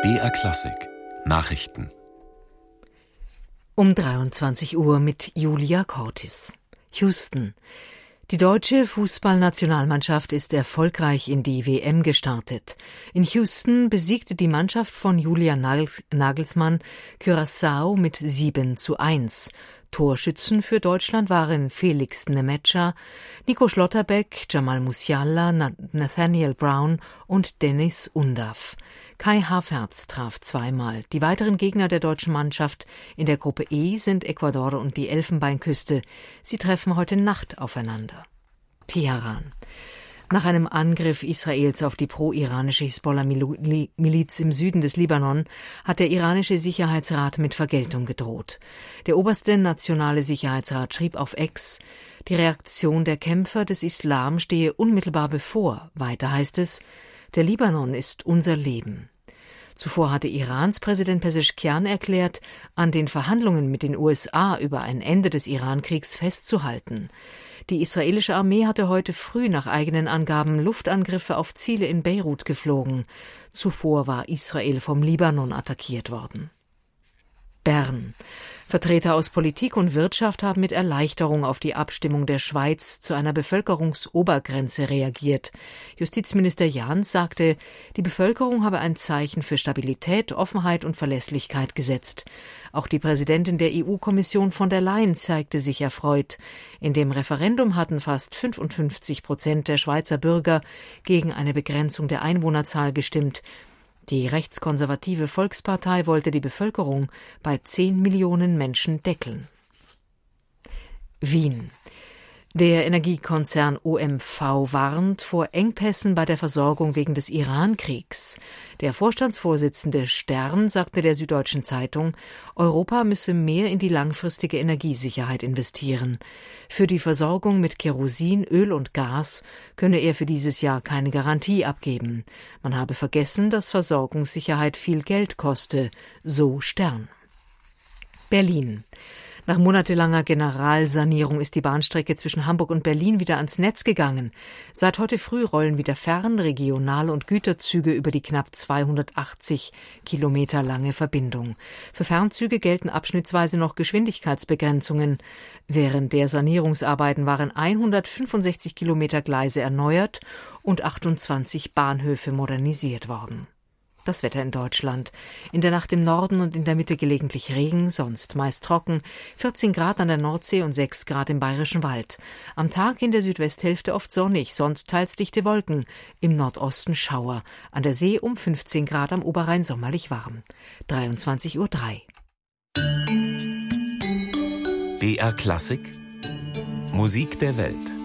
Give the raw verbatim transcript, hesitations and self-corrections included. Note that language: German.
B R Klassik Nachrichten Um dreiundzwanzig Uhr mit Julia Cortis. Houston. Die deutsche Fußballnationalmannschaft ist erfolgreich in die W M gestartet. In Houston besiegte die Mannschaft von Julian Nagelsmann Curaçao mit sieben zu eins. Torschützen für Deutschland waren Felix Nmecha, Nico Schlotterbeck, Jamal Musiala, Nathaniel Brown und Dennis Undav. Kai Havertz traf zweimal. Die weiteren Gegner der deutschen Mannschaft in der Gruppe E sind Ecuador und die Elfenbeinküste. Sie treffen heute Nacht aufeinander. Teheran. Nach einem Angriff Israels auf die pro-iranische Hisbollah-Miliz im Süden des Libanon hat der iranische Sicherheitsrat mit Vergeltung gedroht. Der oberste nationale Sicherheitsrat schrieb auf X, die Reaktion der Kämpfer des Islam stehe unmittelbar bevor. Weiter heißt es, der Libanon ist unser Leben. Zuvor hatte Irans Präsident Pezeshkian erklärt, an den Verhandlungen mit den U S A über ein Ende des Irankriegs festzuhalten. Die israelische Armee hatte heute früh nach eigenen Angaben Luftangriffe auf Ziele in Beirut geflogen. Zuvor war Israel vom Libanon attackiert worden. Bern. Vertreter aus Politik und Wirtschaft haben mit Erleichterung auf die Abstimmung der Schweiz zu einer Bevölkerungsobergrenze reagiert. Justizminister Jahns sagte, die Bevölkerung habe ein Zeichen für Stabilität, Offenheit und Verlässlichkeit gesetzt. Auch die Präsidentin der E U-Kommission von der Leyen zeigte sich erfreut. In dem Referendum hatten fast fünfundfünfzig Prozent der Schweizer Bürger gegen eine Begrenzung der Einwohnerzahl gestimmt. Die rechtskonservative Volkspartei wollte die Bevölkerung bei zehn Millionen Menschen deckeln. Wien. Der Energiekonzern O M V warnt vor Engpässen bei der Versorgung wegen des Iran-Kriegs. Der Vorstandsvorsitzende Stern sagte der Süddeutschen Zeitung, Europa müsse mehr in die langfristige Energiesicherheit investieren. Für die Versorgung mit Kerosin, Öl und Gas könne er für dieses Jahr keine Garantie abgeben. Man habe vergessen, dass Versorgungssicherheit viel Geld koste, so Stern. Berlin. Nach monatelanger Generalsanierung ist die Bahnstrecke zwischen Hamburg und Berlin wieder ans Netz gegangen. Seit heute früh rollen wieder Fern-, Regional- und Güterzüge über die knapp zweihundertachtzig Kilometer lange Verbindung. Für Fernzüge gelten abschnittsweise noch Geschwindigkeitsbegrenzungen. Während der Sanierungsarbeiten waren hundertfünfundsechzig Kilometer Gleise erneuert und achtundzwanzig Bahnhöfe modernisiert worden. Das Wetter in Deutschland. In der Nacht im Norden und in der Mitte gelegentlich Regen, sonst meist trocken. vierzehn Grad an der Nordsee und sechs Grad im Bayerischen Wald. Am Tag in der Südwesthälfte oft sonnig, sonst teils dichte Wolken. Im Nordosten Schauer. An der See um fünfzehn Grad, am Oberrhein sommerlich warm. dreiundzwanzig Uhr drei. B R Klassik Musik der Welt.